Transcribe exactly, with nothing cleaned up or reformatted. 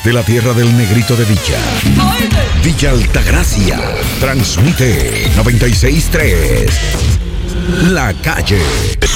desde la tierra del negrito de Villa. Villa Altagracia. Transmite noventa y seis punto tres. La Calle.